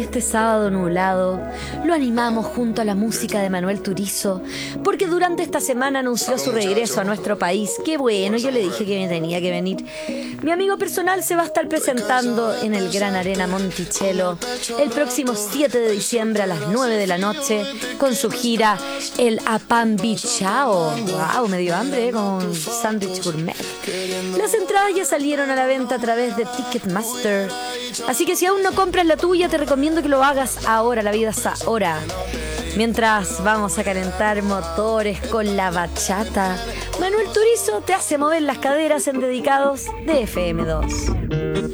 este sábado nublado, lo animamos junto a la música de Manuel Turizo, porque durante esta semana anunció su regreso a nuestro país. ¡Qué bueno! Yo le dije que me tenía que venir. Mi amigo personal se va a estar presentando en el Gran Arena Monticello el próximo 7 de diciembre a las 9 de la noche con su gira El Apambichao. ¡Wow! Me dio hambre con un sándwich gourmet. Las entradas ya salieron a la venta a través de Ticketmaster, así que si aún no compras la tuya, te recomiendo que lo hagas ahora. La vida es ahora. Mientras vamos a calentar motores con la bachata, Manuel Turizo te hace mover las caderas en Dedicados de FM2.